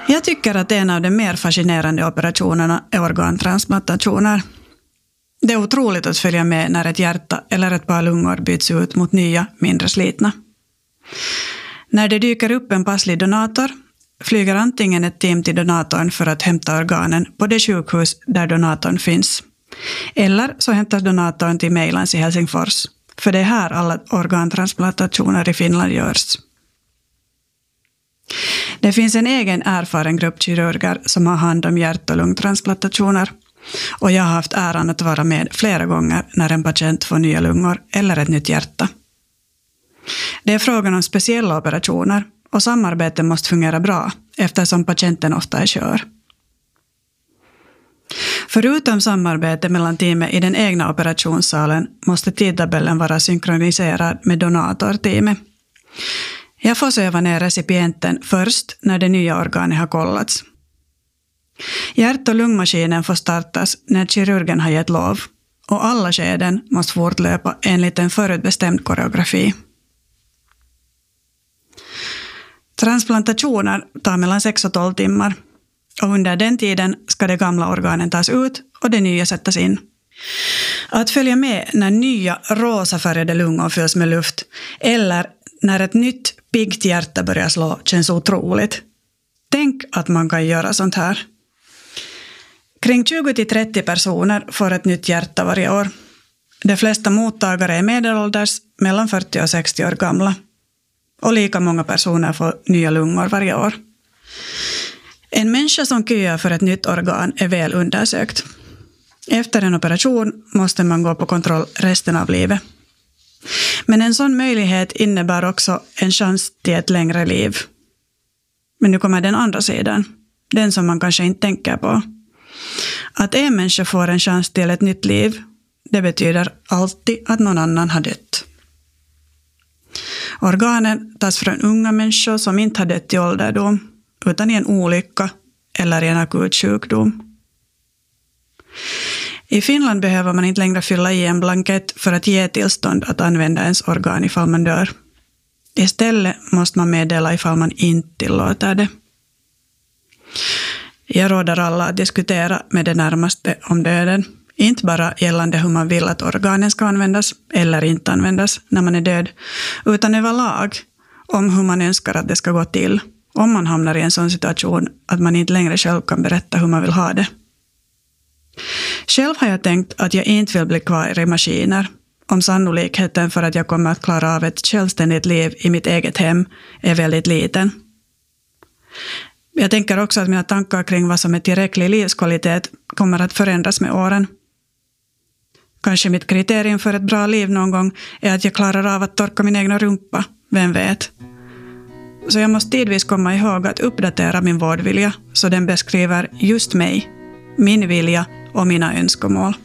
Jag tycker att en av de mer fascinerande operationerna är organtransplantationer. Det är otroligt att följa med när ett hjärta eller ett par lungor byts ut mot nya, mindre slitna. När det dyker upp en passlig donator flyger antingen ett team till donatorn för att hämta organen på det sjukhus där donatorn finns. Eller så hämtas donatorn till Meilans i Helsingfors, för det är här alla organtransplantationer i Finland görs. Det finns en egen erfaren grupp kirurger som har hand om hjärt- och lungtransplantationer, och jag har haft äran att vara med flera gånger när en patient får nya lungor eller ett nytt hjärta. Det är frågan om speciella operationer, och samarbetet måste fungera bra eftersom patienten ofta är skör. Förutom samarbete mellan teamet i den egna operationssalen måste tidtabellen vara synkroniserad med donatorteamet. Jag får söva ner recipienten först när det nya organet har kollats. Hjärt- och lungmaskinen får startas när kirurgen har gett lov, och alla skeden måste fortlöpa enligt en förutbestämd koreografi. Transplantationer tar mellan 6 och 12 timmar, och under den tiden ska de gamla organen tas ut och det nya sättas in. Att följa med när nya rosafärgade lungor fylls med luft eller när ett nytt piggt hjärta börjar slå känns otroligt. Tänk att man kan göra sånt här. Kring 20-30 personer får ett nytt hjärta varje år. De flesta mottagare är medelålders, mellan 40 och 60 år gamla. Och lika många personer får nya lungor varje år. En människa som köar för ett nytt organ är väl undersökt. Efter en operation måste man gå på kontroll resten av livet. Men en sån möjlighet innebär också en chans till ett längre liv. Men nu kommer den andra sidan, den som man kanske inte tänker på. Att en människa får en chans till ett nytt liv, det betyder alltid att någon annan har dött. Organen tas från unga människor som inte har dött i ålderdom, utan i en olycka eller i en akut sjukdom. I Finland behöver man inte längre fylla i en blankett för att ge tillstånd att använda ens organ ifall man dör. Istället måste man meddela ifall man inte tillåter det. Jag råder alla att diskutera med det närmaste om döden. Inte bara gällande hur man vill att organen ska användas eller inte användas när man är död, utan överlag om hur man önskar att det ska gå till om man hamnar i en sån situation att man inte längre själv kan berätta hur man vill ha det. Själv har jag tänkt att jag inte vill bli kvar i maskiner om sannolikheten för att jag kommer att klara av ett självständigt liv i mitt eget hem är väldigt liten. Jag tänker också att mina tankar kring vad som är tillräcklig livskvalitet kommer att förändras med åren. Kanske mitt kriterium för ett bra liv någon gång är att jag klarar av att torka min egna rumpa, vem vet. Så jag måste tidvis komma ihåg att uppdatera min vårdvilja så den beskriver just mig, min vilja och mina önskemål.